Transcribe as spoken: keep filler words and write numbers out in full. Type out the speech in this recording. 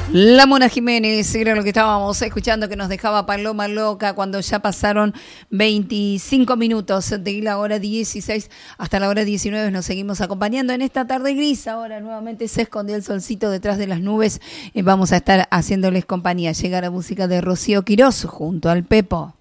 La Mona Jiménez era lo que estábamos escuchando, que nos dejaba Paloma Loca cuando ya pasaron veinticinco minutos de la hora dieciséis hasta la hora diecinueve. Nos seguimos acompañando en esta tarde gris. Ahora nuevamente se escondió el solcito detrás de las nubes. Eh, vamos a estar haciendo les compañía. Llega la música de Rocío Quirós junto al Pepo.